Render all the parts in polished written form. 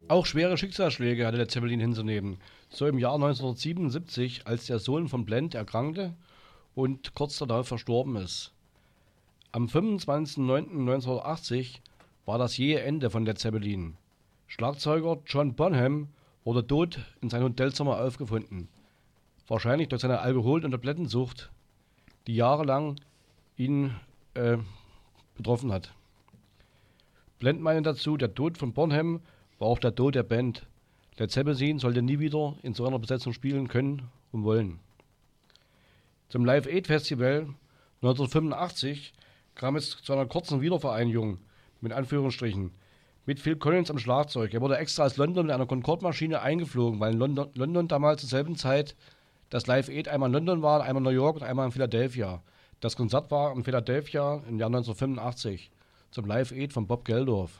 Auch schwere Schicksalsschläge hatte Led Zeppelin hinzunehmen. So im Jahr 1977, als der Sohn von Plant erkrankte und kurz darauf verstorben ist. Am 25.09.1980 war das jähe Ende von Led Zeppelin. Schlagzeuger John Bonham wurde tot in seinem Hotelzimmer aufgefunden. Wahrscheinlich durch seine Alkohol- und Tablettensucht, die jahrelang ihn betroffen hat. Plant meinte dazu, der Tod von Bonham war auch der Tod der Band. Led Zeppelin sollte nie wieder in so einer Besetzung spielen können und wollen. Zum Live Aid Festival 1985 kam es zu einer kurzen Wiedervereinigung, mit Anführungsstrichen, mit Phil Collins am Schlagzeug. Er wurde extra aus London mit einer Concorde-Maschine eingeflogen, weil in London damals zur selben Zeit das Live Aid einmal in London war, einmal in New York und einmal in Philadelphia. Das Konzert war in Philadelphia im Jahr 1985 zum Live Aid von Bob Geldof.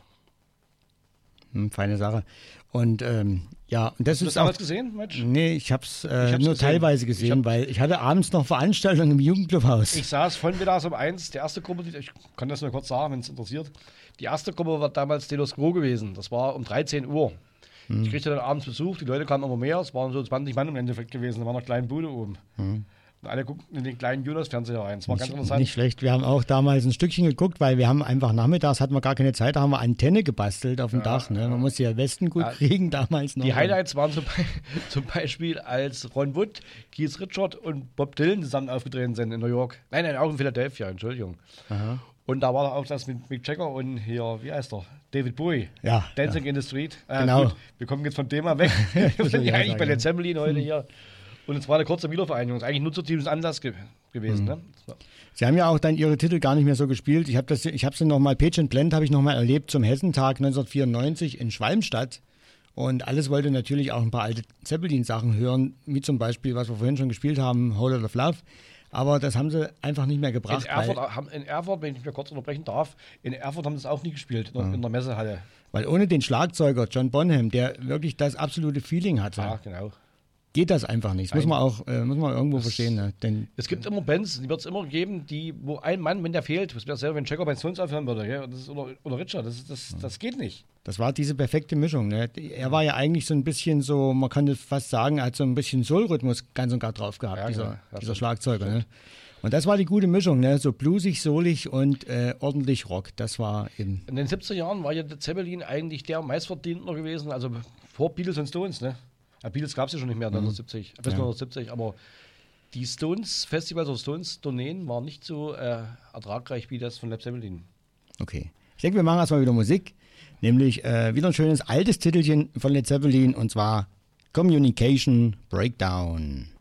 Feine Sache. Und ja, und das Hast du ist das auch. damals gesehen, Mensch? Nee, ich hab's hab's nur gesehen. teilweise gesehen, weil ich hatte abends noch Veranstaltungen im Jugendclubhaus. Ich saß von mittags um 1, die erste Gruppe, ich kann das nur kurz sagen, wenn es interessiert. Die erste Gruppe war damals Delos Quo gewesen. Das war um 13 Uhr. Ich kriegte dann abends Besuch, die Leute kamen immer mehr, es waren so 20 Mann im Endeffekt gewesen, da war noch eine kleine Bude oben. Und alle guckten in den kleinen Jonas-Fernseher rein. Das war ganz interessant. Nicht schlecht. Wir haben auch damals ein Stückchen geguckt, weil wir haben einfach nachmittags, hatten wir gar keine Zeit, da haben wir Antenne gebastelt auf dem Dach. Ne? Man musste ja Westen gut kriegen damals noch. Die Highlights waren zum Beispiel, als Ron Wood, Keith Richards und Bob Dylan zusammen aufgetreten sind in New York. Nein, auch in Philadelphia, Entschuldigung. Aha. Und da war auch das mit Mick Jagger und hier, wie heißt er? David Bowie. Ja, Dancing in the Street. Genau. Gut, wir kommen jetzt vom Thema weg. Wir sind ja eigentlich bei Led Zeppelin heute hier. Und es war eine kurze Wiedervereinigung. Es ist eigentlich nur zu diesem Anlass gewesen. Ne? Sie haben ja auch dann Ihre Titel gar nicht mehr so gespielt. Ich habe sie nochmal, Page and Plant habe ich nochmal erlebt zum Hessentag 1994 in Schwalmstadt. Und alles wollte natürlich auch ein paar alte Zeppelin-Sachen hören, wie zum Beispiel, was wir vorhin schon gespielt haben, Whole Lot of Love. Aber das haben sie einfach nicht mehr gebracht. In Erfurt, wenn ich mich kurz unterbrechen darf, in Erfurt haben sie es auch nie gespielt, in der Messehalle. Weil ohne den Schlagzeuger John Bonham, der wirklich das absolute Feeling hatte, Ja, genau. geht das einfach nicht. Das muss man auch irgendwo verstehen. Ne? Denn Es gibt immer Bands, die wird es immer geben, wo ein Mann, wenn der fehlt, das wäre selber, wenn Checker bei Stones aufhören würde, ja, oder Richard, das geht nicht. das war diese perfekte Mischung. Ne? Er war ja eigentlich so ein bisschen so, man könnte fast sagen, er hat so ein bisschen Soul-Rhythmus ganz und gar drauf gehabt, Ja, dieser stimmt. Schlagzeuger. Ne? Und das war die gute Mischung, ne? So bluesig, soulig und ordentlich Rock. Das war eben. In den 70er Jahren war ja der Zeppelin eigentlich der meistverdienter gewesen, also vor Beatles und Stones, ne? Ja, Beatles gab es ja schon nicht mehr, 1970, bis 1970, aber die Stones-Festivals oder Stones-Tourneen waren nicht so ertragreich wie das von Led Zeppelin. Okay. Ich denke, wir machen erstmal wieder Musik. Nämlich wieder ein schönes altes Titelchen von Led Zeppelin und zwar Communication Breakdown.